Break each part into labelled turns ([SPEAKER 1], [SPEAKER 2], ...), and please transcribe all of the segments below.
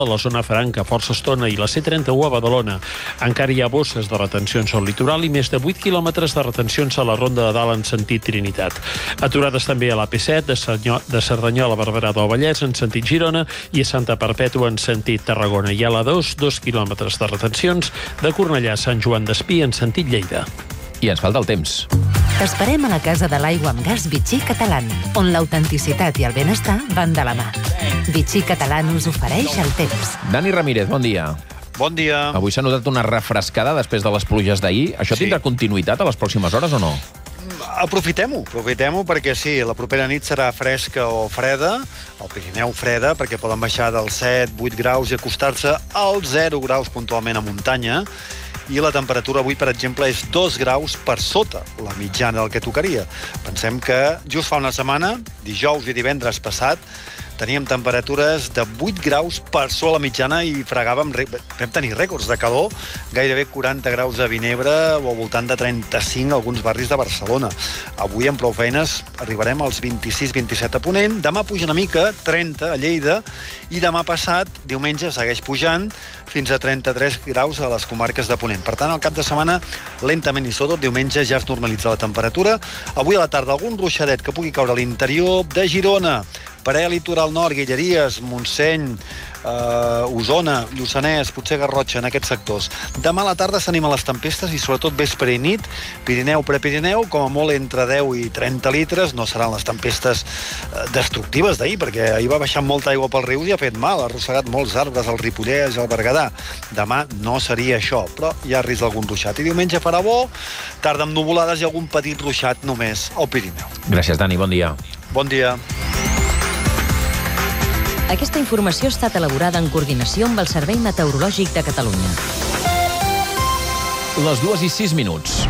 [SPEAKER 1] a la zona franca, força estona, i la C31 a Badalona. Encara hi ha bosses de retencions al litoral i més de 8 quilòmetres de retencions a la Ronda de Dalt en sentit Trinitat. Aturades també a l'AP7 de Cerdanyola a Barberà del Vallès en sentit Girona i a Santa Perpètua en sentit Tarragona. I a la 2 quilòmetres de retencions de Cornellà a Sant Joan d'Espí en sentit Lleida.
[SPEAKER 2] I ens falta el temps.
[SPEAKER 3] T'esperem a la Casa de l'Aigua amb Gas Vichy Catalán, on l'autenticitat i el benestar van de la mà. Vichy Catalán us ofereix el temps.
[SPEAKER 2] Dani Ramírez, bon dia.
[SPEAKER 4] Bon dia.
[SPEAKER 2] Avui s'ha notat una refrescada després de les pluges d'ahir. Això tindrà continuïtat a les pròximes hores o no?
[SPEAKER 4] Aprofitem-ho perquè sí, la propera nit serà fresca o freda, al Pirineu freda, perquè poden baixar dels 7-8 graus i acostar-se als 0 graus puntualment a muntanya, i la temperatura avui, per exemple, és 2 graus per sota la mitjana del que tocaria. Pensem que just fa una setmana, dijous i divendres passat, teníem temperatures de 8 graus per sobre la mitjana i vam tenir rècords de calor, gairebé 40 graus a Vinebre o al voltant de 35 a alguns barris de Barcelona. Avui, amb prou feines, arribarem als 26-27 a Ponent, demà puja una mica, 30 a Lleida, i demà passat, diumenge, segueix pujant fins a 33 graus a les comarques de Ponent. Per tant, al cap de setmana, lentament i sobretot, diumenge ja es normalitza la temperatura. Avui a la tarda, algun ruixadet que pugui caure a l'interior de Girona, Parella Litoral Nord, Guilleries, Montseny, Osona, Lluçanès, potser Garrotxa, en aquests sectors. Demà a la tarda s'animen les tempestes i sobretot vespre i nit, Pirineu, Prepirineu, com a molt entre 10 i 30 litres. No seran les tempestes destructives d'ahir, perquè ahir va baixar molta aigua pels rius i ha fet mal, ha arrossegat molts arbres al Ripollès, al Berguedà. Demà no seria això, però hi ha risc d'algun ruixat. I diumenge farà bo, tarda amb nuvolades i algun petit ruixat només al Pirineu.
[SPEAKER 2] Gràcies, Dani, bon dia.
[SPEAKER 4] Bon dia.
[SPEAKER 3] Aquesta informació ha estat elaborada en coordinació amb el Servei Meteorològic de Catalunya.
[SPEAKER 2] Les 2:06.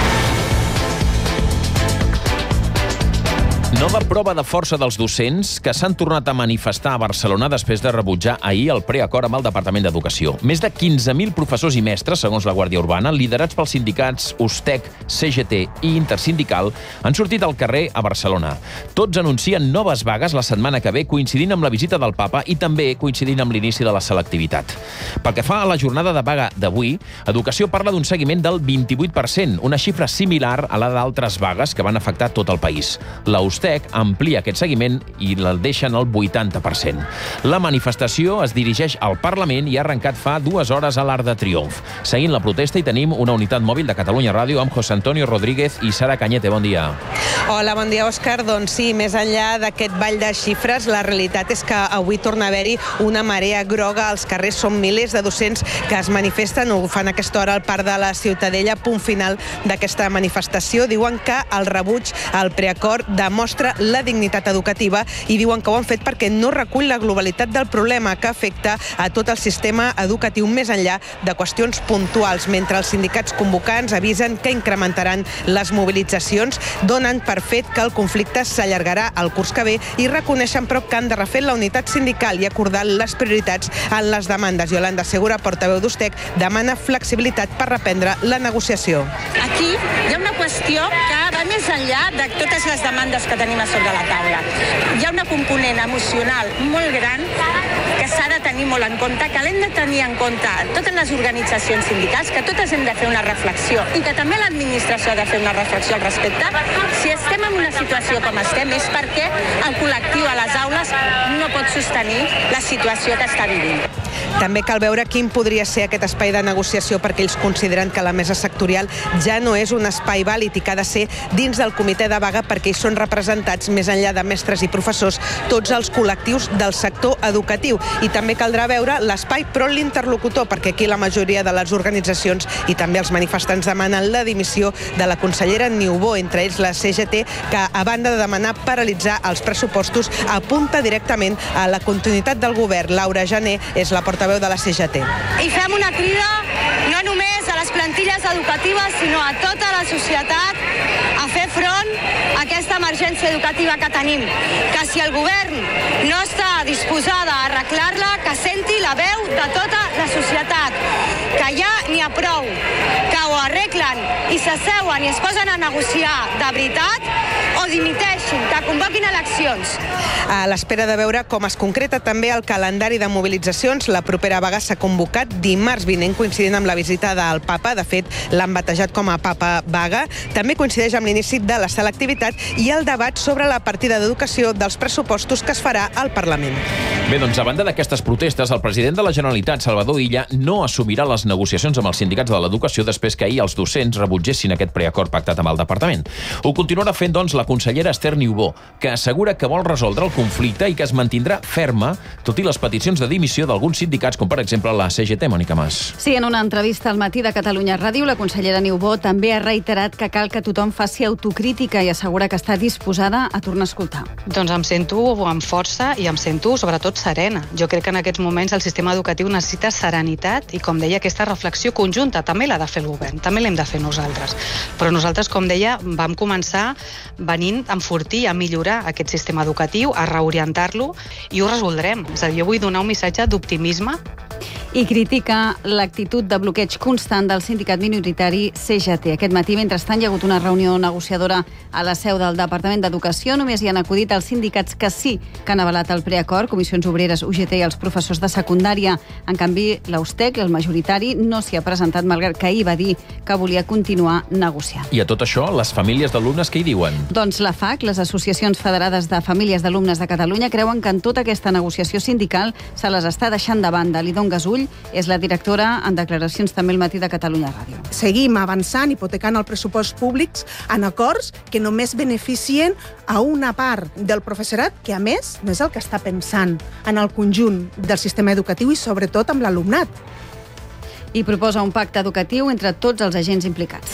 [SPEAKER 2] Nova prova de força dels docents que s'han tornat a manifestar a Barcelona després de rebutjar ahir el preacord amb el Departament d'Educació. Més de 15.000 professors i mestres, segons la Guàrdia Urbana, liderats pels sindicats USTEC, CGT i Intersindical, han sortit al carrer a Barcelona. Tots anuncien noves vagues la setmana que ve, coincidint amb la visita del papa i també coincidint amb l'inici de la selectivitat. Pel que fa a la jornada de vaga d'avui, Educació parla d'un seguiment del 28%, una xifra similar a la d'altres vagues que van afectar tot el país. La USTEC amplia aquest seguiment i el deixen al 80%. La manifestació es dirigeix al Parlament i ha arrencat fa 2 hores a l'Arc de Triomf. Seguint la protesta hi tenim una unitat mòbil de Catalunya Ràdio amb José Antonio Rodríguez i Sara Cañete. Bon dia.
[SPEAKER 5] Hola, bon dia, Òscar. Doncs sí, més enllà d'aquest ball de xifres, la realitat és que avui torna a haver-hi una marea groga als carrers. Són milers de docents que es manifesten, ho fan a aquesta hora al Parc de la Ciutadella, punt final d'aquesta manifestació. Diuen que el rebuig al preacord demostra la dignitat educativa i diuen que ho han fet perquè no recull la globalitat del problema que afecta a tot el sistema educatiu més enllà de qüestions puntuals. Mentre els sindicats convocants avisen que incrementaran les mobilitzacions, donen per fet que el conflicte s'allargarà al curs que ve i reconeixen però que han de refer la unitat sindical i acordar les prioritats en les demandes. Yolanda Segura, portaveu d'USTEC, demana flexibilitat per reprendre la negociació.
[SPEAKER 6] Aquí hi ha una qüestió que va més enllà de totes les demandes que tenim a sobre la taula. Hi ha una component emocional molt gran que s'ha de tenir molt en compte, que l'hem de tenir en compte totes les organitzacions sindicals, que totes hem de fer una reflexió i que també l'administració ha de fer una reflexió al respecte. Si estem en una situació com estem és perquè el col·lectiu a les aules no pot sostenir la situació que està vivint.
[SPEAKER 5] També cal veure quin podria ser aquest espai de negociació perquè ells consideren que la mesa sectorial ja no és un espai vàlid i que ha de ser dins del comitè de vaga perquè hi són representats, més enllà de mestres i professors, tots els col·lectius del sector educatiu. I també caldrà veure l'espai però l'interlocutor, perquè aquí la majoria de les organitzacions i també els manifestants demanen la dimissió de la consellera Niubó, entre ells la CGT, que a banda de demanar paralitzar els pressupostos apunta directament a la continuïtat del govern. Laura Jané és la portaveu de la CGT.
[SPEAKER 6] I fem una crida no només a les plantilles educatives, sinó a tota la societat a fer front a aquesta emergència educativa que tenim. Que si el govern no està disposada a arreglar-la, que senti la veu de tota la societat. Que ja n'hi ha prou, que ho arreglen i s'asseuen i es posen a negociar de veritat, o dimiteixin, que convoquin eleccions.
[SPEAKER 5] A l'espera de veure com es concreta també el calendari de mobilitzacions, la propera vaga s'ha convocat dimarts vinent, coincidint amb la visita del papa. De fet, l'han batejat com a papa vaga. També coincideix amb l'inici de la selectivitat i el debat sobre la partida d'educació dels pressupostos que es farà al Parlament.
[SPEAKER 2] Bé, doncs, a banda d'aquestes protestes, el president de la Generalitat, Salvador Illa, no assumirà les negociacions amb els sindicats de l'educació després que ahir els docents rebutgessin aquest preacord pactat amb el departament. Ho continuarà fent, doncs, la consellera Esther Niubó, que assegura que vol resoldre el conflicte i que es mantindrà ferma, tot i les peticions de dimissió d'alguns sindicats, com per exemple la CGT, Mònica Mas.
[SPEAKER 7] Sí, en una entrevista al Matí de Catalunya Ràdio, la consellera Niubó també ha reiterat que cal que tothom faci autocrítica i assegura que està disposada a tornar a escoltar.
[SPEAKER 8] Doncs em sento amb força i em sento, sobretot, serena. Jo crec que en aquests moments el sistema educatiu necessita serenitat i, com deia, aquesta reflexió conjunta també l'ha de fer el govern, també l'hem de fer nosaltres. Però nosaltres, com deia, vam començar venint a enfortir, a millorar aquest sistema educatiu, a reorientar-lo i ho resoldrem. És a dir, jo vull donar un missatge d'optimisme.
[SPEAKER 7] I critica l'actitud de bloqueig constant del sindicat minoritari CGT. Aquest matí, mentrestant, hi ha hagut una reunió negociadora a la seu del Departament d'Educació. Només hi han acudit els sindicats que sí que han avalat el preacord, Comissions Obreres, UGT i els professors de secundària. En canvi, l'Austec, el majoritari, no s'hi ha presentat, malgrat que ahir va dir que volia continuar negociant.
[SPEAKER 2] I a tot això, les famílies d'alumnes què hi diuen?
[SPEAKER 7] Doncs la FAC, les Associacions Federades de Famílies d'Alumnes de Catalunya, creuen que en tota aquesta negociació sindical se les està deixant de banda. Lidon Gasull és la directora en declaracions també al Matí de Catalunya Ràdio.
[SPEAKER 9] Seguim avançant, hipotecant el pressupost públics en acords que només beneficien a una part del professorat, que a més no és el que està pensant en el conjunt del sistema educatiu i sobretot amb l'alumnat.
[SPEAKER 7] I proposa un pacte educatiu entre tots els agents implicats.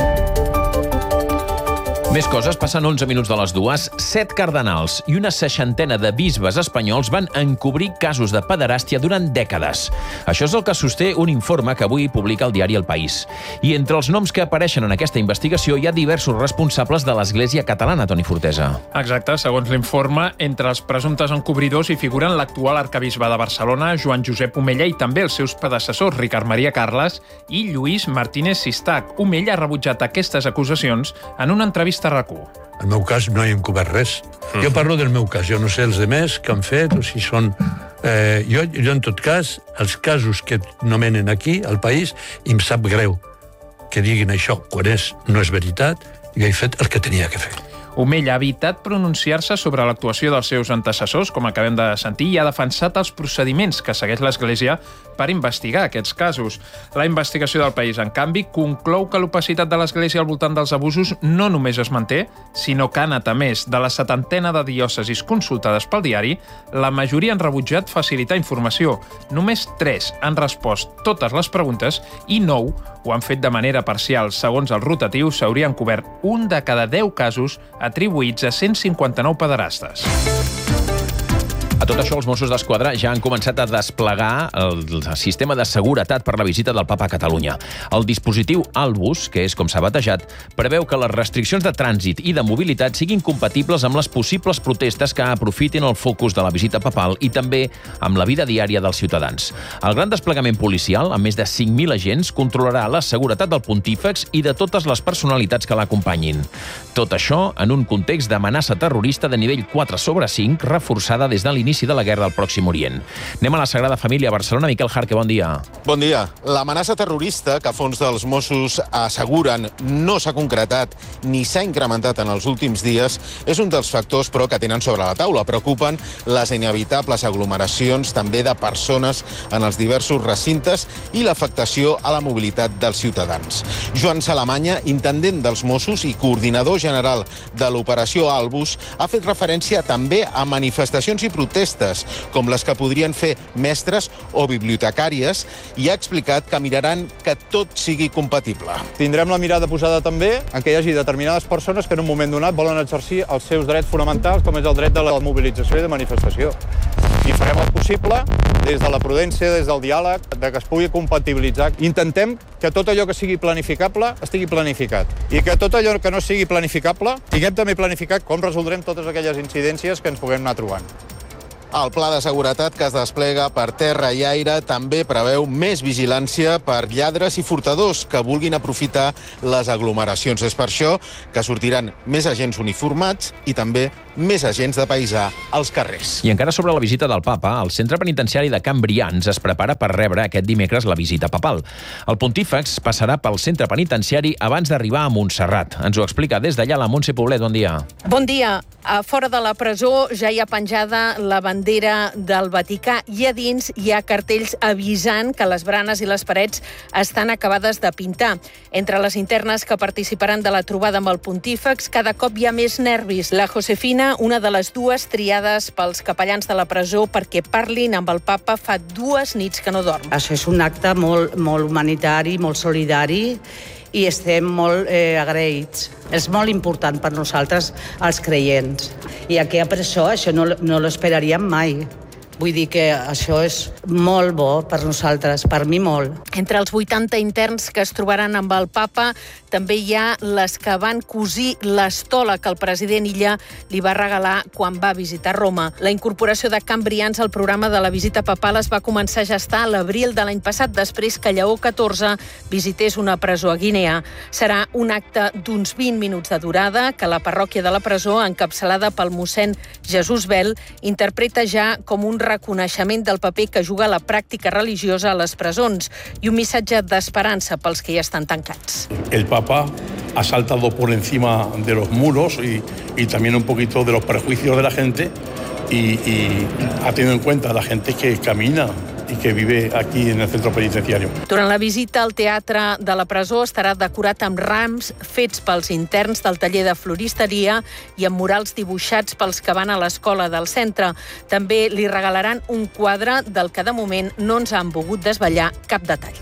[SPEAKER 2] Més coses, passen 11 minuts de les 2. 7 cardenals i una 60ena de bisbes espanyols van encobrir casos de pederàstia durant dècades. Això és el que sosté un informe que avui publica el diari El País. I entre els noms que apareixen en aquesta investigació hi ha diversos responsables de l'Església catalana, Toni Fortesa.
[SPEAKER 10] Exacte, segons l'informe, entre els presumptes encobridors hi figuren l'actual arcabisbe de Barcelona, Joan Josep Omella, i també els seus predecessors, Ricard Maria Carles i Lluís Martínez Sistac. Omella ha rebutjat aquestes acusacions en una entrevista a RAC1.
[SPEAKER 11] En el meu cas no he encobert res. Jo parlo del meu cas, jo no sé els demés que han fet o si són... Jo, en tot cas, els casos que nomenen aquí, al país, em sap greu que diguin això, quan no és veritat, jo he fet el que tenia que fer.
[SPEAKER 10] Omella ha evitat pronunciar-se sobre l'actuació dels seus antecessors, com acabem de sentir, i ha defensat els procediments que segueix l'Església per investigar aquests casos. La investigació del País, en canvi, conclou que l'opacitat de l'Església al voltant dels abusos no només es manté, sinó que ha anat a més. De la 70ena de diòcesis consultades pel diari, la majoria han rebutjat facilitar informació. Només 3 han respost totes les preguntes i 9 ho han fet de manera parcial. Segons el rotatiu, s'haurien cobert 1 de cada 10 casos atribuïts a 159 pederastes.
[SPEAKER 2] A tot això, els Mossos d'Esquadra ja han començat a desplegar el sistema de seguretat per la visita del Papa a Catalunya. El dispositiu Albus, que és com s'ha batejat, preveu que les restriccions de trànsit i de mobilitat siguin compatibles amb les possibles protestes que aprofitin el focus de la visita papal i també amb la vida diària dels ciutadans. El gran desplegament policial, amb més de 5.000 agents, controlarà la seguretat del pontífex i de totes les personalitats que l'acompanyin. Tot això en un context d'amenaça terrorista de nivell 4/5, reforçada des de l'inici de la guerra al Pròxim Orient. Anem a la Sagrada Família a Barcelona. Miquel Jarque, bon dia.
[SPEAKER 12] Bon dia. L'amenaça terrorista que a fons dels Mossos asseguren no s'ha concretat ni s'ha incrementat en els últims dies és un dels factors, però, que tenen sobre la taula. Preocupen les inevitables aglomeracions també de persones en els diversos recintes i l'afectació a la mobilitat dels ciutadans. Joan Salamanya, intendent dels Mossos i coordinador general de l'operació Albus, ha fet referència també a manifestacions i protestes, com les que podrien fer mestres o bibliotecàries, i ha explicat que miraran que tot sigui compatible.
[SPEAKER 13] Tindrem la mirada posada també en què hi hagi determinades persones que en un moment donat volen exercir els seus drets fonamentals, com és el dret de la mobilització i de manifestació. I farem el possible, des de la prudència, des del diàleg, de que es pugui compatibilitzar. Intentem que tot allò que sigui planificable estigui planificat. I que tot allò que no sigui planificable, tinguem també planificat com resoldrem totes aquelles incidències que ens puguem anar trobant.
[SPEAKER 12] El pla de seguretat que es desplega per terra i aire també preveu més vigilància per lladres i furtadors que vulguin aprofitar les aglomeracions. És per això que sortiran més agents uniformats i també més agents de paisà als carrers.
[SPEAKER 2] I encara sobre la visita del papa, el centre penitenciari de Can Brians es prepara per rebre aquest dimecres la visita papal. El pontífex passarà pel centre penitenciari abans d'arribar a Montserrat. Ens ho explica des d'allà la Montse Poblet. Bon dia.
[SPEAKER 14] Bon dia. A fora de la presó ja hi ha penjada la bandera del Vaticà i a dins hi ha cartells avisant que les branes i les parets estan acabades de pintar. Entre les internes que participaran de la trobada amb el pontífex, cada cop hi ha més nervis. La Josefina, una de les dues triades pels capellans de la presó perquè parlin amb el papa, fa 2 nits que no dorm.
[SPEAKER 15] Això és un acte molt humanitari, molt solidari, i estem molt agraïts. És molt important per nosaltres, els creients. I aquí a presó això no l'esperaríem mai. Vull dir que això és molt bo per nosaltres, per mi molt.
[SPEAKER 14] Entre els 80 interns que es trobaran amb el papa, també hi ha les que van cosir l'estola que el president Illa li va regalar quan va visitar Roma. La incorporació de Can Brians al programa de la visita papal es va començar a gestar a l'abril de l'any passat, després que Lleó XIV visités una presó a Guinea. Serà un acte d'uns 20 minuts de durada que la parròquia de la presó, encapçalada pel mossèn Jesús Bel, interpreta ja com un reconeixement del paper que juga la pràctica religiosa a les presons i un missatge d'esperança pels que ja estan tancats.
[SPEAKER 16] El Papa ha saltado por encima de los muros y también un poquito de los prejuicios de la gente y ha tenido en cuenta a la gente que camina i que vive aquí en el centro penitenciario.
[SPEAKER 14] Durant la visita al teatre de la presó estarà decorat amb rams fets pels interns del taller de floristeria i amb murals dibuixats pels que van a l'escola del centre. També li regalaran un quadre del que de moment no ens han volgut desvetllar cap detall.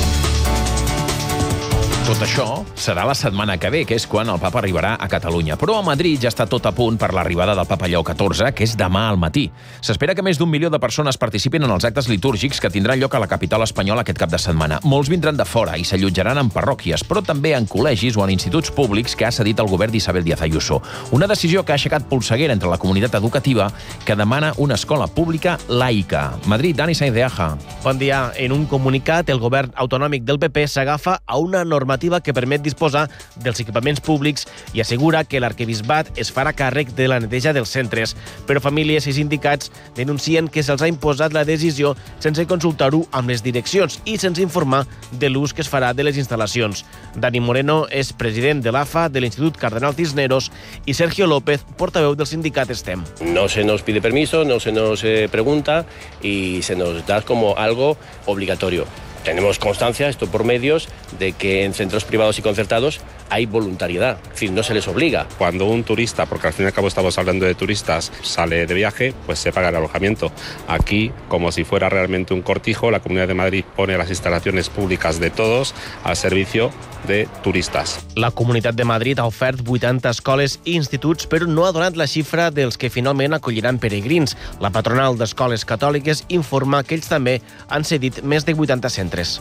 [SPEAKER 2] Tot això serà la setmana que ve, que és quan el papa arribarà a Catalunya. Però a Madrid ja està tot a punt per l'arribada del papa Lleó XIV, que és demà al matí. S'espera que més d'1 milió de persones participin en els actes litúrgics que tindran lloc a la capital espanyola aquest cap de setmana. Molts vindran de fora i s'allotjaran en parròquies, però també en col·legis o en instituts públics que ha cedit el govern d'Isabel Díaz Ayuso. Una decisió que ha aixecat polseguera entre la comunitat educativa que demana una escola pública laica. Madrid, Dani Sainz de Aja.
[SPEAKER 17] Bon dia. En un comunicat, el govern autonòmic del PP s'agafa a una normativa que permet disposar dels equipaments públics i assegura que l'arquebisbat es farà càrrec de la neteja dels centres. Però famílies i sindicats denuncien que se'ls ha imposat la decisió sense consultar-ho amb les direccions i sense informar de l'ús que es farà de les instal·lacions. Dani Moreno és president de l'AFA, de l'Institut Cardenal Cisneros, i Sergio López, portaveu del sindicat STEM.
[SPEAKER 18] No se nos pide permiso, no se nos pregunta y se nos da como algo obligatorio. Tenemos constancia, esto por medios, de que en centros privados y concertados hay voluntariedad, es decir, no se les obliga.
[SPEAKER 19] Cuando un turista, porque al fin y al cabo estamos hablando de turistas, sale de viaje, pues se paga el alojamiento. Aquí, como si fuera realmente un cortijo, la Comunidad de Madrid pone las instalaciones públicas de todos al servicio de turistas.
[SPEAKER 17] La Comunitat de Madrid ha ofert 80 escoles i instituts, però no ha donat la xifra dels que finalment acolliran peregrins. La patronal d'escoles catòliques informa que ells també han cedit més de 80 centres.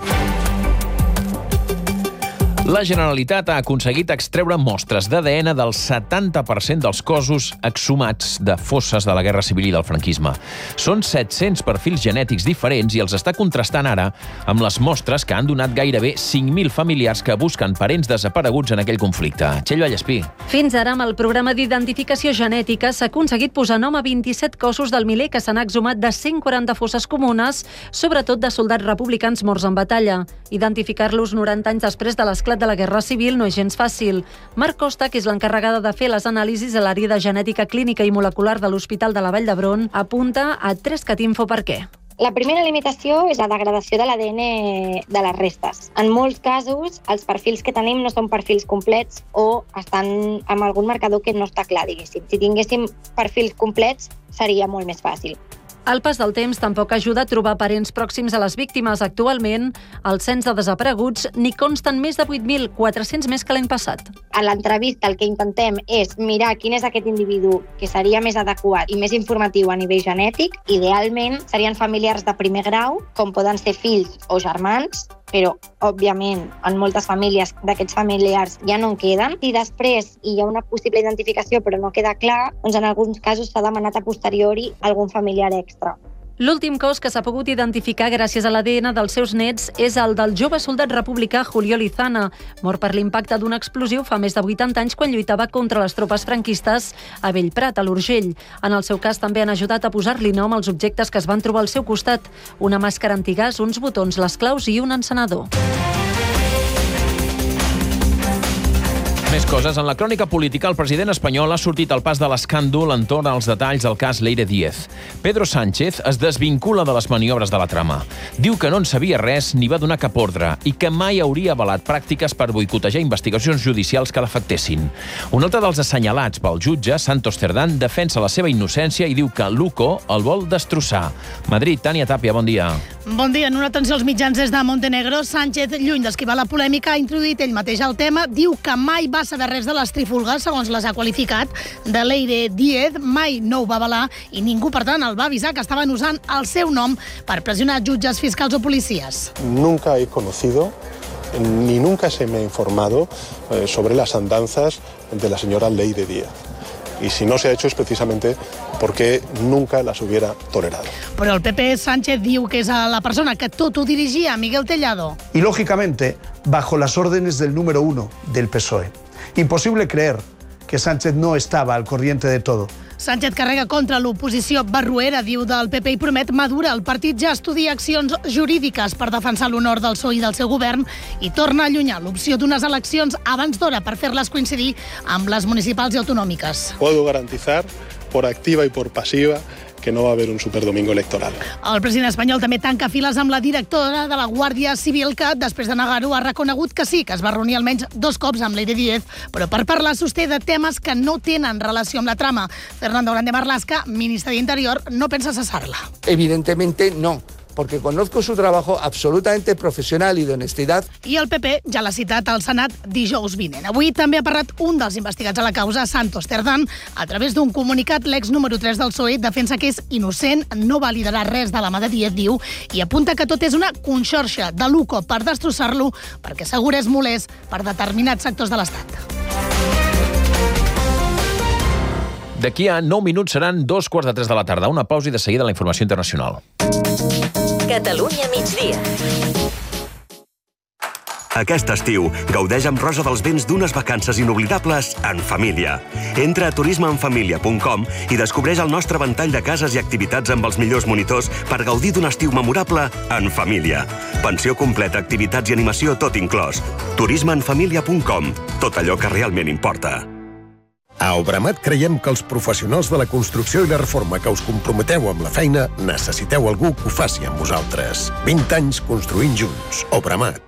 [SPEAKER 2] La Generalitat ha aconseguit extreure mostres d'ADN del 70% dels cossos exhumats de fosses de la Guerra Civil i del franquisme. Són 700 perfils genètics diferents i els està contrastant ara amb les mostres que han donat gairebé 5.000 familiars que busquen parents desapareguts en aquell conflicte. Txell Vallespí.
[SPEAKER 20] Fins ara, amb el programa d'identificació genètica, s'ha aconseguit posar nom a 27 cossos del miler que s'han exhumat de 140 fosses comunes, sobretot de soldats republicans morts en batalla. Identificar-los 90 anys després de l'esclat de la Guerra Civil no és gens fàcil. Marc Costa, que és l'encarregada de fer les anàlisis a l'àrea de genètica clínica i molecular de l'Hospital de la Vall d'Hebron, apunta a 3catinfo per què.
[SPEAKER 21] La primera limitació és la degradació de l'ADN de les restes. En molts casos, els perfils que tenim no són perfils complets o estan amb algun marcador que no està clar, diguéssim. Si tinguéssim perfils complets, seria molt més fàcil.
[SPEAKER 20] El pas del temps tampoc ajuda a trobar parents pròxims a les víctimes. Actualment, al cens de desapareguts n'hi consten més de 8.400 més que l'any passat.
[SPEAKER 21] A l'entrevista el que intentem és mirar quin és aquest individu que seria més adequat i més informatiu a nivell genètic. Idealment serien familiars de primer grau, com poden ser fills o germans, però, òbviament, en moltes famílies d'aquests familiars ja no en queden. Si després hi ha una possible identificació però no queda clar, doncs en alguns casos s'ha demanat a posteriori algun familiar extra.
[SPEAKER 20] L'últim cos que s'ha pogut identificar gràcies a l'ADN dels seus nets és el del jove soldat republicà Julio Lizana, mort per l'impacte d'un explosiu fa més de 80 anys quan lluitava contra les tropes franquistes a Bellprat, a l'Urgell. En el seu cas també han ajudat a posar-li nom als objectes que es van trobar al seu costat: una màscara antigàs, uns botons, les claus i un encenedor.
[SPEAKER 2] Més coses. En la crònica política, el president espanyol ha sortit al pas de l'escàndol entorn als detalls del cas Leire Díez. Pedro Sánchez es desvincula de les maniobres de la trama. Diu que no en sabia res ni va donar cap ordre i que mai hauria avalat pràctiques per boicotejar investigacions judicials que l'afectessin. Un altre dels assenyalats pel jutge, Santos Cerdán, defensa la seva innocència i diu que Luco el vol destrossar. Madrid, Tània Tàpia, bon dia.
[SPEAKER 1] Bon dia. En una atenció als mitjans des de Montenegro, Sánchez, lluny d'esquivar la polèmica, ha introduït ell mateix el tema. Diu que mai va saber res de les trifulgues, segons les ha qualificat, de Leire Díez, mai no ho va avalar i ningú, per tant, el va avisar que estaven usant el seu nom per pressionar jutges, fiscals o policies.
[SPEAKER 22] Nunca he conocido ni nunca se me ha informado sobre las andanzas de la señora Leire Díez. Y si no se ha hecho es precisamente porque nunca las hubiera tolerado.
[SPEAKER 1] Però el PP, Sánchez diu que és la persona que tot ho dirigia, Miguel Tellado.
[SPEAKER 23] Y lógicamente, bajo las órdenes del número 1 del PSOE. Imposible creer que Sánchez no estaba al corriente de todo.
[SPEAKER 1] Sánchez carrega contra l'oposició barruera, diu, del PP i promet madura. El partit ja estudia accions jurídiques per defensar l'honor del PSOE i del seu govern i torna a allunyar l'opció d'unes eleccions abans d'hora per fer-les coincidir amb les municipals i autonòmiques.
[SPEAKER 22] Puedo garantizar, por activa y por pasiva, que no va a haver un superdomingo electoral.
[SPEAKER 1] El president espanyol també tanca files amb la directora de la Guàrdia Civil que, després de negar-ho, ha reconegut que sí, que es va reunir almenys 2 cops amb Leire Díez, però per parlar sosté de temes que no tenen relació amb la trama. Fernando Grande Marlaska, ministre d'Interior, no pensa cessar-la.
[SPEAKER 24] Evidentemente no, porque conozco su trabajo absolutamente profesional y de honestidad.
[SPEAKER 1] I el PP ja l'ha citat al Senat dijous vinent. Avui també ha parlat un dels investigats a la causa, Santos Cerdán. A través d'un comunicat, l'ex número 3 del PSOE defensa que és innocent, no va liderar res de la mà de Díez, diu, i apunta que tot és una conxorxa de Luco per destrossar-lo, perquè segur és molest per determinats sectors de l'Estat.
[SPEAKER 2] D'aquí a 9 minuts seran 2:15 de la tarda. Una pausa i de seguida la informació internacional.
[SPEAKER 25] Catalunya migdia.
[SPEAKER 26] Aquest estiu, gaudeix amb Rosa dels Vents d'unes vacances inoblidables en família. Entra a turismeenfamilia.com i descobreix el nostre ventall de cases i activitats amb els millors monitors per gaudir d'un estiu memorable en família. Pensió completa, activitats i animació tot inclòs. turismeenfamilia.com. Tot allò que realment importa.
[SPEAKER 27] A Obramat creiem que els professionals de la construcció i la reforma que us comprometeu amb la feina necessiteu algú que ho faci amb vosaltres. 20 anys construint junts. Obramat.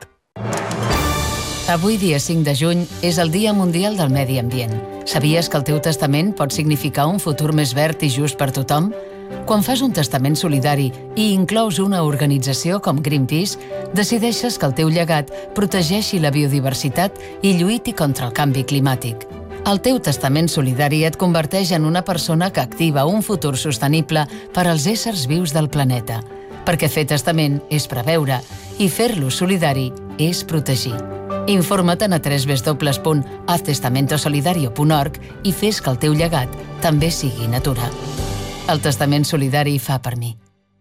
[SPEAKER 28] Avui, dia 5 de juny, és el Dia Mundial del Medi Ambient. Sabies que el teu testament pot significar un futur més verd i just per tothom? Quan fas un testament solidari i inclous una organització com Greenpeace, decideixes que el teu llegat protegeixi la biodiversitat i lluiti contra el canvi climàtic. El teu testament solidari et converteix en una persona que activa un futur sostenible per als éssers vius del planeta. Perquè fer testament és preveure i fer-lo solidari és protegir. Informa't a www.haztestamentosolidario.org i fes que el teu llegat també sigui natura. El testament solidari fa per mi.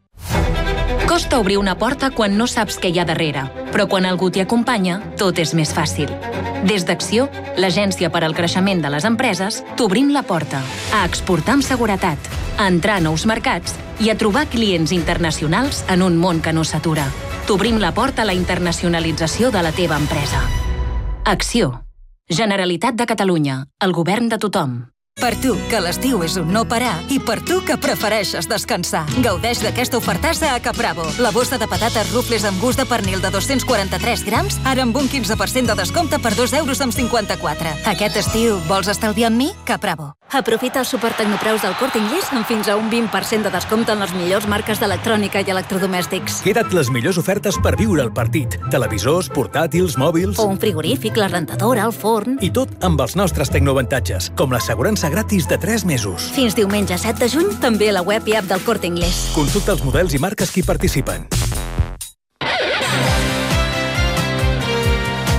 [SPEAKER 25] Costa obrir una porta quan no saps què hi ha darrere, però quan algú t'hi acompanya, tot és més fàcil. Des d'Acció, l'agència per al creixement de les empreses, t'obrim la porta a exportar amb seguretat, a entrar a nous mercats i a trobar clients internacionals en un món que no s'atura. T'obrim la porta a la internacionalització de la teva empresa. Acció. Generalitat de Catalunya. El govern de tothom.
[SPEAKER 29] Per tu, que l'estiu és un no parar, i per tu, que prefereixes descansar. Gaudeix d'aquesta ofertassa a Capravo. La bossa de patates rufles amb gust de pernil de 243 grams, ara amb un 15% de descompte per 2,54 €. Aquest estiu, vols estalviar amb mi? Capravo.
[SPEAKER 30] Aprofita els supertecnopreus del Corte Inglés amb fins a un 20% de descompte en les millors marques d'electrònica i electrodomèstics.
[SPEAKER 31] Queda't les millors ofertes per viure el partit. Televisors, portàtils, mòbils...
[SPEAKER 30] O un frigorífic, la rentadora, el forn...
[SPEAKER 31] I tot amb els nostres tecnoavantatges, com l'assegurança gratis de 3 mesos.
[SPEAKER 30] Fins diumenge 7 de juny, també a la web i app del Corte Inglés.
[SPEAKER 31] Consulta els models i marques que hi participen.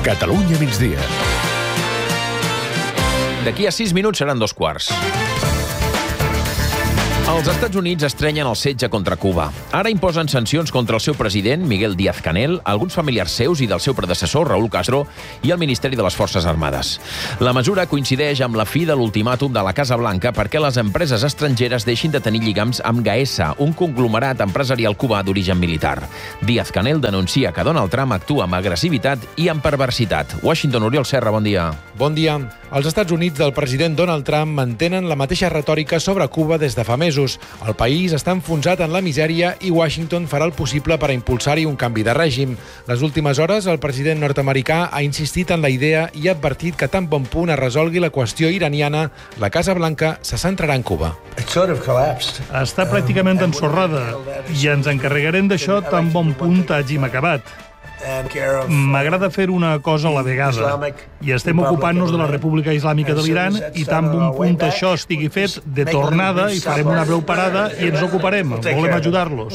[SPEAKER 31] Catalunya migdia.
[SPEAKER 2] D'aquí a 6 minuts seran 2:15. Els Estats Units estrenyen el setge contra Cuba. Ara imposen sancions contra el seu president, Miguel Díaz-Canel, alguns familiars seus i del seu predecessor, Raúl Castro, i el Ministeri de les Forces Armades. La mesura coincideix amb la fi de l'ultimàtum de la Casa Blanca perquè les empreses estrangeres deixin de tenir lligams amb Gaesa, un conglomerat empresarial cubà d'origen militar. Díaz-Canel denuncia que Donald Trump actua amb agressivitat i amb perversitat. Washington, Oriol Serra, bon dia.
[SPEAKER 3] Bon dia. Els Estats Units del president Donald Trump mantenen la mateixa retòrica sobre Cuba des de fa mesos. El país està enfonsat en la misèria i Washington farà el possible per a impulsar-hi un canvi de règim. Les últimes hores, el president nord-americà ha insistit en la idea i ha advertit que tan bon punt es resolgui la qüestió iraniana, la Casa Blanca se centrarà en Cuba.
[SPEAKER 4] Està pràcticament ensorrada i ens encarregarem d'això tan bon punt hàgim acabat. M'agrada fer una cosa a la vegada i estem ocupant-nos de la República Islàmica de l'Iran i tan bon punt això estigui fet de tornada i farem una breu parada i ens ocuparem. Volem ajudar-los.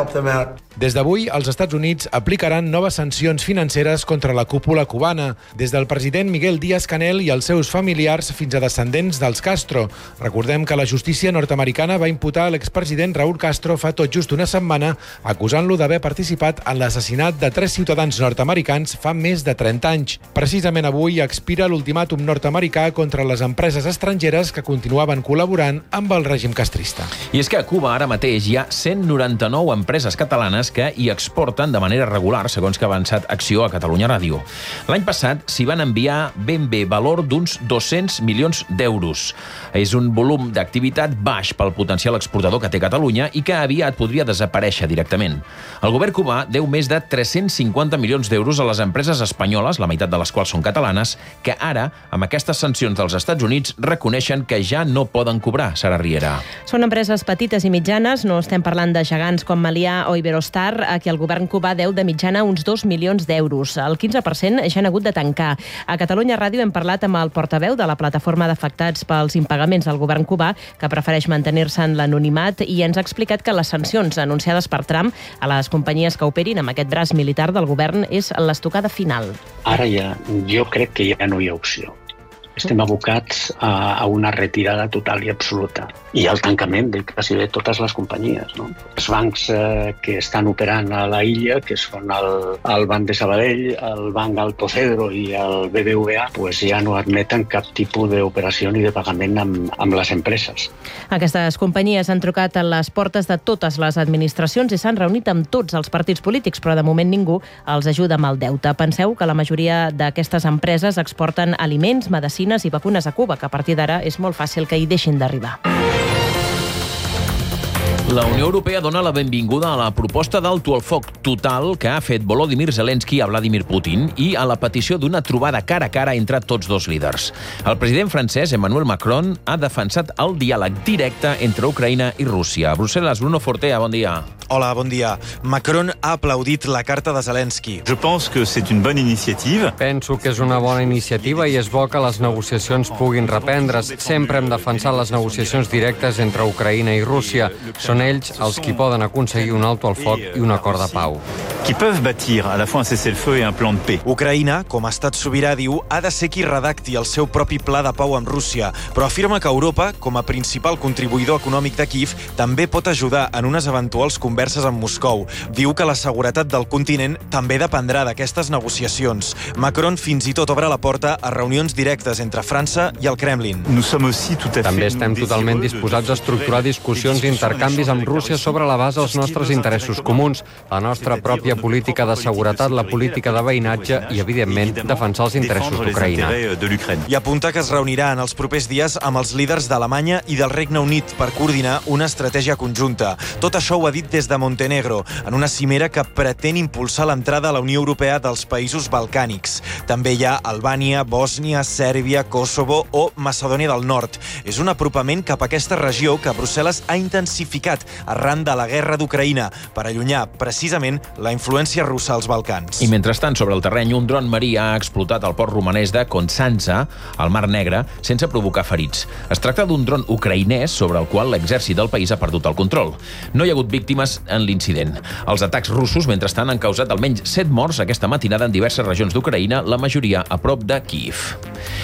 [SPEAKER 3] Des d'avui, els Estats Units aplicaran noves sancions financeres contra la cúpula cubana, des del president Miguel Díaz-Canel i els seus familiars fins a descendents dels Castro. Recordem que la justícia nord-americana va imputar a l'expresident Raúl Castro fa tot just una setmana, acusant-lo d'haver participat en l'assassinat de 3 ciutadans nord-americans fa més de 30 anys. Precisament avui expira l'ultimàtum nord-americà contra les empreses estrangeres que continuaven col·laborant amb el règim castrista.
[SPEAKER 2] I és que a Cuba ara mateix hi ha 199 empreses catalanes que hi exporten de manera regular, segons que ha avançat Acció a Catalunya Ràdio. L'any passat s'hi van enviar ben bé valor d'uns 200 milions d'euros. És un volum d'activitat baix pel potencial exportador que té Catalunya i que aviat podria desaparèixer directament. El govern cubà deu més de 350 milions d'euros a les empreses espanyoles, la meitat de les quals són catalanes, que ara, amb aquestes sancions dels Estats Units, reconeixen que ja no poden cobrar. Sara Riera.
[SPEAKER 5] Són empreses petites i mitjanes, no estem parlant de gegants com Meliá o Iberostar, a qui el govern cubà deu de mitjana uns 2 milions d'euros. El 15% ja han hagut de tancar. A Catalunya Ràdio hem parlat amb el portaveu de la plataforma d'afectats pels impagaments del govern cubà, que prefereix mantenir-se en l'anonimat, i ens ha explicat que les sancions anunciades per Trump a les companyies que operin amb aquest braç militar del govern és l'estocada final.
[SPEAKER 6] Ara ja, jo crec que ja no hi ha opció. Estem abocats a una retirada total i absoluta i al tancament de quasi bé totes les companyies. No? Els bancs que estan operant a la illa, que són el Banc de Sabadell, el Banc Alto Cedro i el BBVA, pues ja no admeten cap tipus d'operació ni de pagament amb les empreses.
[SPEAKER 5] Aquestes companyies han trucat a les portes de totes les administracions i s'han reunit amb tots els partits polítics, però de moment ningú els ajuda amb el deute. Penseu que la majoria d'aquestes empreses exporten aliments, medicines i vacunes a Cuba, que a partir d'ara és molt fàcil que hi deixin d'arribar.
[SPEAKER 2] La Unió Europea dona la benvinguda a la proposta d'alto al foc total que ha fet Volodymyr Zelensky a Vladimir Putin i a la petició d'una trobada cara a cara entre tots dos líders. El president francès, Emmanuel Macron, ha defensat el diàleg directe entre Ucraïna i Rússia. A Brussel·les, Bruno Fortea, bon dia.
[SPEAKER 7] Hola, bon dia. Macron ha aplaudit la carta de Zelensky.
[SPEAKER 8] Je pense que c'est une bonne initiative.
[SPEAKER 9] Penso que és una bona iniciativa i és bo que les negociacions puguin reprendre's. Sempre hem defensat les negociacions directes entre Ucraïna i Rússia. Són ells els qui poden aconseguir un alto al foc i un acord de pau.
[SPEAKER 8] Qui peuvent bâtir à la fois un cessez-le-feu et un plan de paix.
[SPEAKER 7] Ucraïna, com a estat sobirà, diu, ha de ser qui redacti el seu propi pla de pau amb Rússia, però afirma que Europa, com a principal contribuïdor econòmic de Kíev, també pot ajudar en unes eventuals converses amb Moscou. Diu que la seguretat del continent també dependrà d'aquestes negociacions. Macron fins i tot obre la porta a reunions directes entre França i el Kremlin.
[SPEAKER 9] També estem totalment disposats a estructurar discussions i intercanvis amb Rússia sobre la base dels nostres interessos comuns, la nostra pròpia política de seguretat, la política de veïnatge i, evidentment, defensar els interessos d'Ucraïna.
[SPEAKER 7] I apunta que es reunirà en els propers dies amb els líders d'Alemanya i del Regne Unit per coordinar una estratègia conjunta. Tot això ho ha dit des de Montenegro, en una cimera que pretén impulsar l'entrada a la Unió Europea dels països balcànics. També hi ha Albània, Bòsnia, Sèrbia, Kosovo o Macedònia del Nord. És un apropament cap a aquesta regió que Brussel·les ha intensificat arran de la guerra d'Ucraïna per allunyar precisament la influència influència russa als Balcans.
[SPEAKER 2] I mentrestant, sobre el terreny, un dron marí ha explotat al port romanès de Constanța, al Mar Negre, sense provocar ferits. Es tracta d'un dron ucraïnès sobre el qual l'exèrcit del país ha perdut el control. No hi ha hagut víctimes en l'incident. Els atacs russos, mentrestant, han causat almenys 7 morts aquesta matinada en diverses regions d'Ucraïna, la majoria a prop de Kíiv.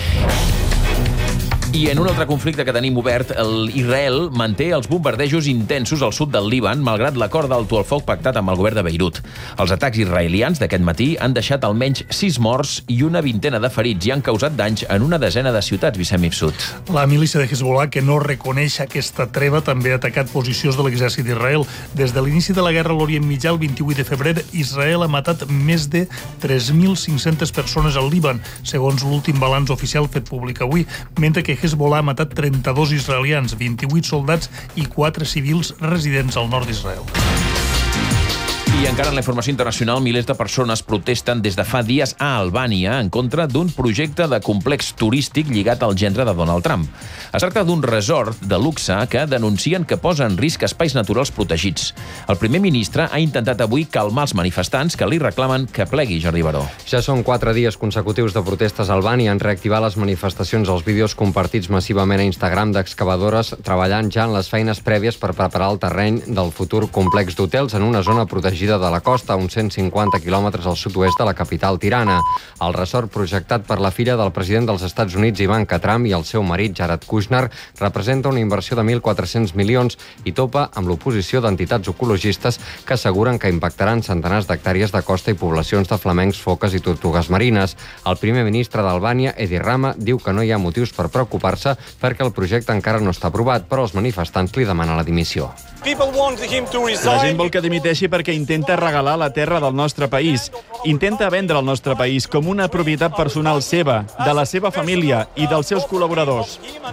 [SPEAKER 2] I en un altre conflicte que tenim obert, Israel manté els bombardejos intensos al sud del Líban, malgrat l'acord d'alto el foc pactat amb el govern de Beirut. Els atacs israelians d'aquest matí han deixat almenys 6 morts i una vintena de ferits i han causat danys en una desena de ciutats, Vicent Mifsud.
[SPEAKER 4] La milícia de Hezbollah, que no reconeix aquesta treva, també ha atacat posicions de l'exèrcit d'Israel. Des de l'inici de la guerra a l'Orient Mitjà, el 28 de febrer, Israel ha matat més de 3.500 persones al Líban, segons l'últim balanç oficial fet públic avui, mentre que Hezbollah ha matat 32 israelians, 28 soldats i 4 civils residents al nord d'Israel.
[SPEAKER 2] I encara en la informació internacional, milers de persones protesten des de fa dies a Albània en contra d'un projecte de complex turístic lligat al gendre de Donald Trump. Es tracta d'un resort de luxe que denuncien que posa en risc espais naturals protegits. El primer ministre ha intentat avui calmar els manifestants que li reclamen que plegui, Jordi Baró.
[SPEAKER 9] Ja són 4 dies consecutius de protestes a Albània. Han reactivat les manifestacions als vídeos compartits massivament a Instagram d'excavadores treballant ja en les feines prèvies per preparar el terreny del futur complex d'hotels en una zona protegida de la costa, a uns 150 quilòmetres al sud-oest de la capital Tirana. El resort projectat per la filla del president dels Estats Units, Ivanka Trump, i el seu marit, Jared Kushner, representa una inversió de 1.400 milions i topa amb l'oposició d'entitats ecologistes que asseguren que impactaran centenars d'hectàrees de costa i poblacions de flamencs, foques i tortugues marines. El primer ministre d'Albània, Edi Rama, diu que no hi ha motius per preocupar-se perquè el projecte encara no està aprovat, però els manifestants li demanen la dimissió.
[SPEAKER 10] La gent vol que dimiteixi perquè intenta regalar la terra del nostre país. Intenta vendre el nostre país com una propietat personal seva, de la seva família i dels seus col·laboradors.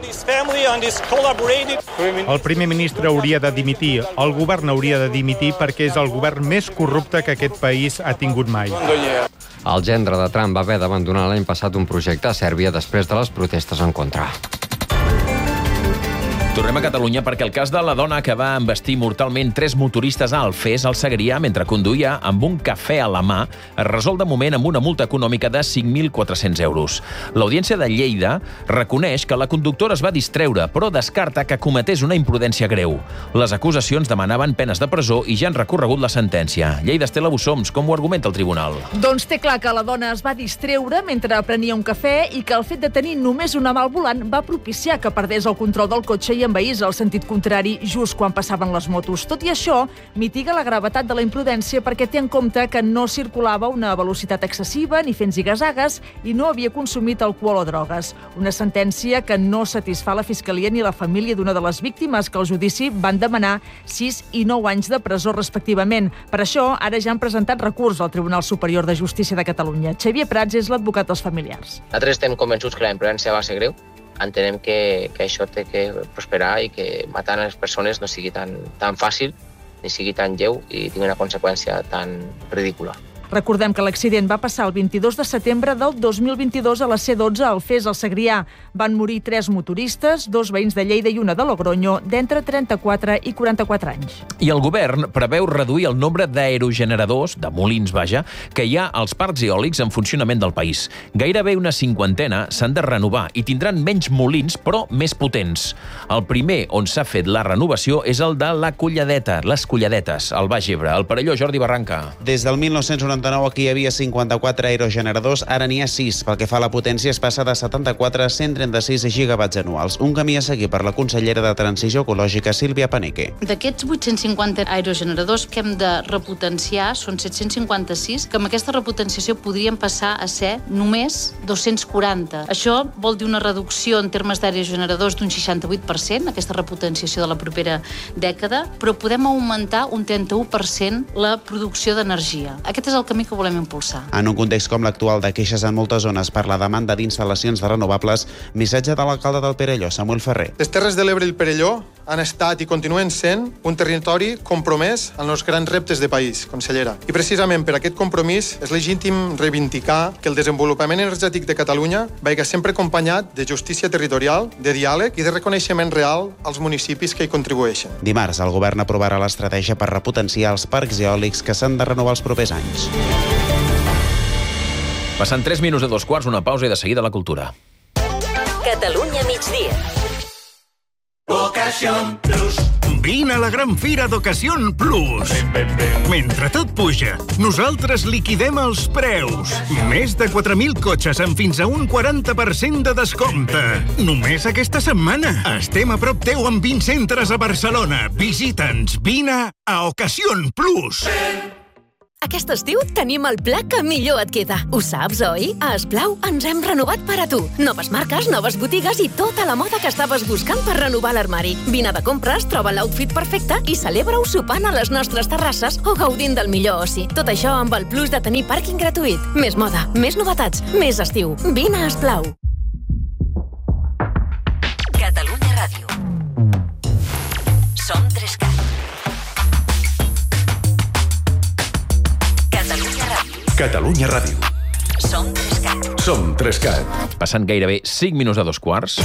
[SPEAKER 11] El primer ministre hauria de dimitir, el govern hauria de dimitir perquè és el govern més corrupte que aquest país ha tingut mai.
[SPEAKER 9] El gendre de Trump va haver d'abandonar l'any passat un projecte a Sèrbia després de les protestes en contra.
[SPEAKER 2] Tornem a Catalunya perquè el cas de la dona que va embestir mortalment 3 motoristes a Alfés, al Segrià, mentre conduïa amb un cafè a la mà, es resol de moment amb una multa econòmica de 5.400 euros. L'Audiència de Lleida reconeix que la conductora es va distreure, però descarta que cometés una imprudència greu. Les acusacions demanaven penes de presó i ja han recorregut la sentència. Lleida, Estela Bussoms, com ho argumenta el tribunal?
[SPEAKER 12] Doncs té clar que la dona es va distreure mentre prenia un cafè i que el fet de tenir només una mà al volant va propiciar que perdés el control del cotxe i envaís el sentit contrari just quan passaven les motos. Tot i això, mitiga la gravetat de la imprudència perquè té en compte que no circulava a una velocitat excessiva ni fent zigazagues i no havia consumit alcohol o drogues. Una sentència que no satisfà la Fiscalia ni la família d'una de les víctimes, que al judici van demanar 6 i 9 anys de presó respectivament. Per això, ara ja han presentat recurs al Tribunal Superior de Justícia de Catalunya. Xavier Prats és l'advocat dels familiars.
[SPEAKER 13] Nosaltres estem convençuts que la imprudència va ser greu. Entenem que això té que prosperar i que matar les persones no sigui tan fàcil, ni sigui tan lleu i tingui una conseqüència tan ridícula.
[SPEAKER 12] Recordem que l'accident va passar el 22 de setembre del 2022 a la C12 a Alfés, al Segrià. Van morir 3 motoristes, 2 veïns de Lleida i una de Logronyo, d'entre 34 i 44 anys.
[SPEAKER 2] I el govern preveu reduir el nombre d'aerogeneradors, de molins, vaja, que hi ha als parcs eòlics en funcionament del país. Gairebé una 50 s'han de renovar i tindran menys molins, però més potents. El primer on s'ha fet la renovació és el de la Colladeta, les Colladetes, al Baix Ebre, al Perelló. Jordi Barranca.
[SPEAKER 14] Des del 1999 aquí hi havia 54 aerogeneradors, ara n'hi ha 6. Pel que fa a la potència es passa de 74 a 136 gigawatts anuals. Un camí a seguir per la consellera de Transició Ecològica, Sílvia Paneque.
[SPEAKER 15] D'aquests 850 aerogeneradors que hem de repotenciar són 756, que amb aquesta repotenciació podrien passar a ser només 240. Això vol dir una reducció en termes d'aerogeneradors d'un 68%, aquesta repotenciació de la propera dècada, però podem augmentar un 31% la producció d'energia. Aquest és el camí que volem impulsar.
[SPEAKER 14] En un context com l'actual de queixes en moltes zones per la demanda d'instal·lacions de renovables, missatge de l'alcalde del Perelló, Samuel Ferrer.
[SPEAKER 16] Les Terres de l'Ebre i el Perelló
[SPEAKER 1] han estat i continuen sent un territori compromès en els grans reptes de país, consellera. I precisament per aquest compromís és legítim reivindicar que el desenvolupament energètic de Catalunya vagi sempre acompanyat de justícia territorial, de diàleg i de reconeixement real als municipis que hi contribueixen.
[SPEAKER 14] Dimarts, el govern aprovarà l'estratègia per repotenciar els parcs eòlics que s'han de renovar els propers anys.
[SPEAKER 2] Passant 3 minuts de 2:15, una pausa i de seguida la cultura.
[SPEAKER 29] Catalunya migdia.
[SPEAKER 31] Ocasión Plus. Vine a la gran fira d'Ocasión Plus. Mentre tot puja, nosaltres liquidem els preus. Més de 4.000 cotxes amb fins a un 40% de descompte. Només aquesta setmana. Estem a prop teu amb 20 centres a Barcelona. Visita'ns. Vine a Ocasión Plus.
[SPEAKER 29] Aquest estiu tenim el pla que millor et queda. Ho saps, oi? A Esplau ens hem renovat per a tu. Noves marques, noves botigues i tota la moda que estaves buscant per renovar l'armari. Vine de compres, troba l'outfit perfecte i celebra-ho sopant a les nostres terrasses o gaudint del millor oci. Tot això amb el plus de tenir pàrquing gratuït. Més moda, més novetats, més estiu. Vine a Esplau. Catalunya Ràdio. Som 3K.
[SPEAKER 27] Catalunya Ràdio.
[SPEAKER 29] Som 3Cat.
[SPEAKER 27] Som 3Cat.
[SPEAKER 2] Passant gairebé 5 minuts a 2:15.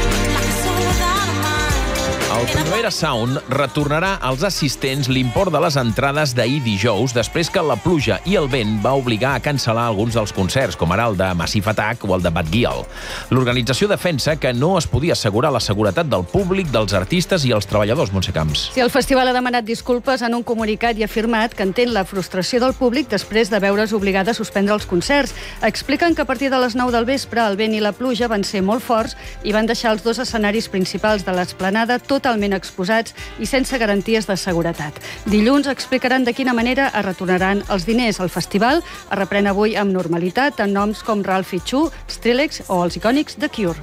[SPEAKER 2] El Primavera Sound retornarà als assistents l'import de les entrades d'ahir dijous després que la pluja i el vent va obligar a cancel·lar alguns dels concerts, com ara el de Massive Attack o el de Bad Gyal. L'organització defensa que no es podia assegurar la seguretat del públic, dels artistes i els treballadors, Montse Camps.
[SPEAKER 16] Sí, el festival ha demanat disculpes en un comunicat i ha afirmat que entén la frustració del públic després de veure's obligada a suspendre els concerts. Expliquen que a partir de les 9 del vespre el vent i la pluja van ser molt forts i van deixar els dos escenaris principals de l'esplanada totalment exposats i sense garanties de seguretat. Dilluns explicaran de quina manera es retornaran els diners. El festival es reprèn avui amb normalitat en noms com Ralphie Chu, Skrillex o els icònics The Cure.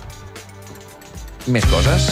[SPEAKER 2] Més coses?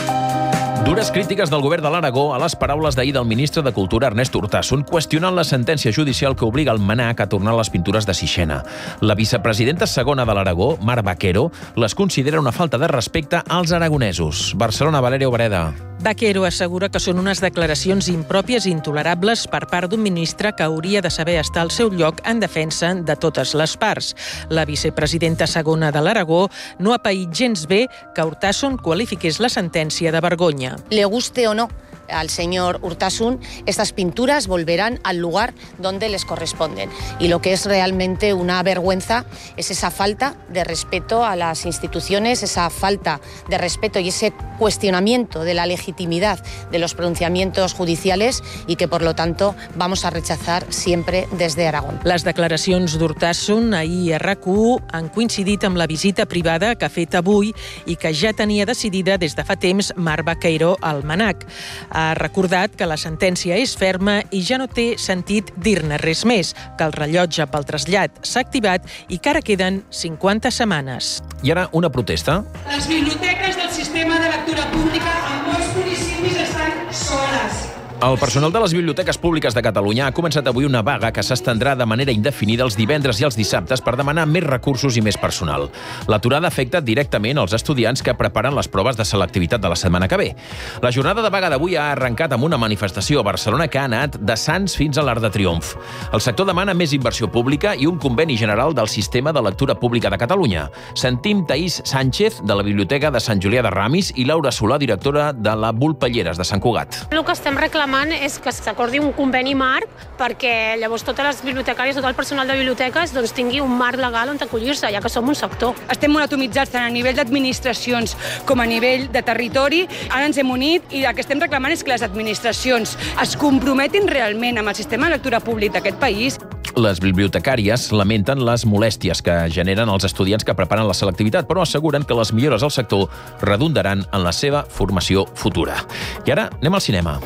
[SPEAKER 2] Dures crítiques del govern de l'Aragó a les paraules d'ahir del ministre de Cultura, Ernest Urtasun, qüestionant la sentència judicial que obliga el MNAC a tornar les pintures de Sixena. La vicepresidenta segona de l'Aragó, Mar Vaquero, les considera una falta de respecte als aragonesos. Barcelona, Valeria Obreda.
[SPEAKER 17] Vaquero assegura que són unes declaracions impròpies i intolerables per part d'un ministre que hauria de saber estar al seu lloc en defensa de totes les parts. La vicepresidenta segona de l'Aragó no ha paït gens bé que Urtasun qualifiqués la sentència de vergonya.
[SPEAKER 18] Le guste o no al señor Urtasun, estas pinturas volverán al lugar donde les corresponden. Y lo que es realmente una vergüenza es esa falta de respeto a las instituciones, esa falta de respeto y ese cuestionamiento de la legitimidad de los pronunciamientos judiciales y que, por lo tanto, vamos a rechazar siempre desde Aragón.
[SPEAKER 17] Les declaracions d'Urtasun ahir a RAC1 han coincidit amb la visita privada que ha fet avui i que ja tenia decidida des de fa temps Mar Vaquero al MNAC. Ha recordat que la sentència és ferma i ja no té sentit dir-ne res més, que el rellotge pel trasllat s'ha activat i que ara queden 50 setmanes.
[SPEAKER 2] I ara una protesta.
[SPEAKER 19] Les biblioteques del sistema de lectura pública en molts municipis estan soles.
[SPEAKER 2] El personal de les biblioteques públiques de Catalunya ha començat avui una vaga que s'estendrà de manera indefinida els divendres i els dissabtes per demanar més recursos i més personal. L'aturada afecta directament els estudiants que preparen les proves de selectivitat de la setmana que ve. La jornada de vaga d'avui ha arrencat amb una manifestació a Barcelona que ha anat de Sants fins a l'Arc de Triomf. El sector demana més inversió pública i un conveni general del sistema de lectura pública de Catalunya. Sentim Taís Sánchez, de la Biblioteca de Sant Julià de Ramis, i Laura Solà, directora de la Vulpelleres de Sant Cugat.
[SPEAKER 20] El que estem reclamant és que s'acordi un conveni marc perquè llavors totes les bibliotecàries, tot el personal de biblioteques tingui un marc legal on acollir-se, ja que som un sector.
[SPEAKER 21] Estem molt atomitzats tant a nivell d'administracions com a nivell de territori. Ara ens hem unit i el que estem reclamant és que les administracions es comprometin realment amb el sistema de lectura públic d'aquest país.
[SPEAKER 2] Les bibliotecàries lamenten les molèsties que generen els estudiants que preparen la selectivitat, però asseguren que les millores al sector redundaran en la seva formació futura. I ara anem al cinema.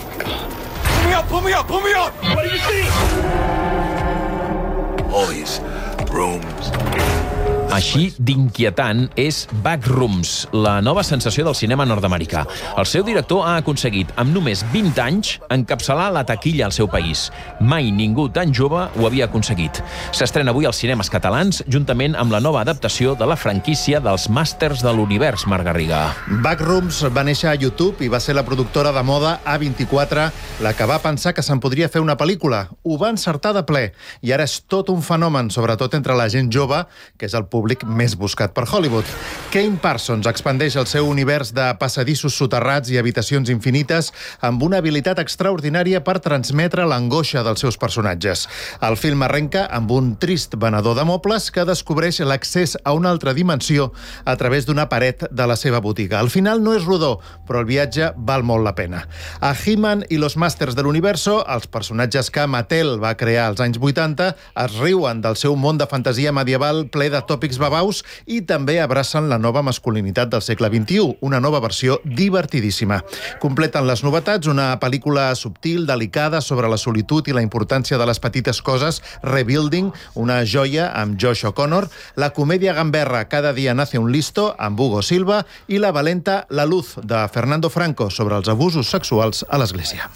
[SPEAKER 22] Pull me up! What do you see?
[SPEAKER 27] Boys, brooms,
[SPEAKER 2] Així d'inquietant és Backrooms, la nova sensació del cinema nord-americà. El seu director ha aconseguit, amb només 20 anys, encapçalar la taquilla al seu país. Mai ningú tan jove ho havia aconseguit. S'estrena avui als cinemes catalans, juntament amb la nova adaptació de la franquícia dels Màsters de l'Univers, Marc Garriga.
[SPEAKER 3] Backrooms va néixer a YouTube i va ser la productora de moda A24 la que va pensar que se'n podria fer una pel·lícula. Ho va encertar de ple i ara és tot un fenomen, sobretot entre la gent jove, que és el públic més buscat per Hollywood. Kane Parsons expandeix el seu univers de passadissos soterrats i habitacions infinites amb una habilitat extraordinària per transmetre l'angoixa dels seus personatges. El film arrenca amb un trist venedor de mobles que descobreix l'accés a una altra dimensió a través d'una paret de la seva botiga. Al final no és rodó, però el viatge val molt la pena. A He-Man i los Masters de l'Universo, els personatges que Mattel va crear als anys 80 es riuen del seu món de fantasia medieval ple de tòpics babaus i també abracen la nova masculinitat del segle XXI, una nova versió divertidíssima. Completen les novetats una pel·lícula subtil, delicada, sobre la solitud i la importància de les petites coses, Rebuilding, una joia amb Josh O'Connor, la comèdia gamberra Cada dia nace un listo, amb Hugo Silva, i la valenta La luz, de Fernando Franco, sobre els abusos sexuals a l'Església.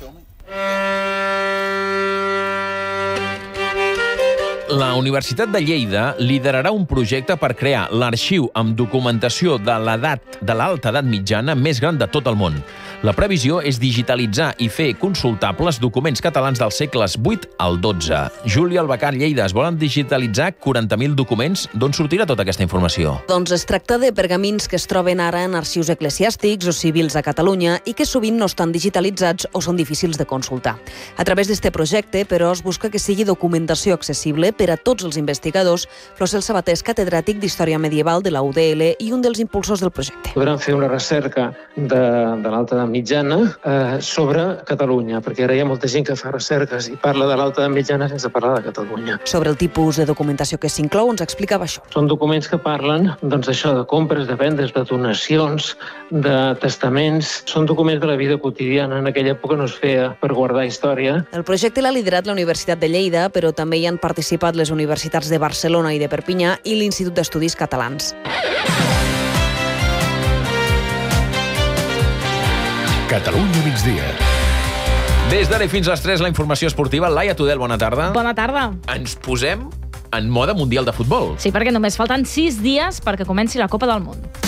[SPEAKER 2] La Universitat de Lleida liderarà un projecte per crear l'arxiu amb documentació de l'alta edat mitjana més gran de tot el món. La previsió és digitalitzar i fer consultables documents catalans dels segles VIII al XII. Júlia Albacar, Lleida, es volen digitalitzar 40.000 documents. D'on sortirà tota aquesta informació?
[SPEAKER 5] Doncs es tracta de pergamins que es troben ara en arxius eclesiàstics o civils a Catalunya i que sovint no estan digitalitzats o són difícils de consultar. A través d'este projecte, però, es busca que sigui documentació accessible per a tots els investigadors. Flor Sabater és catedràtic d'Història Medieval de la UDL i un dels impulsors del projecte.
[SPEAKER 6] Podran fer una recerca de l'alta edat mitjana sobre Catalunya, perquè ara hi ha molta gent que fa recerques i parla de l'alta edat mitjana sense parlar de Catalunya.
[SPEAKER 5] Sobre el tipus de documentació que s'inclou, ens explicava això.
[SPEAKER 6] Són documents que parlen d'això, de compres, de vendes, de donacions, de testaments. Són documents de la vida quotidiana. En aquella època no es feia per guardar història.
[SPEAKER 5] El projecte l'ha liderat la Universitat de Lleida, però també hi han participat les universitats de Barcelona i de Perpinyà i l'Institut d'Estudis Catalans.
[SPEAKER 2] Catalunya migdia. Des d'ara fins a les 3, la informació esportiva. Laia Tudel, bona tarda.
[SPEAKER 7] Bona tarda.
[SPEAKER 2] Ens posem en mode mundial de futbol.
[SPEAKER 7] Sí, perquè només falten 6 dies perquè comenci la Copa del Món.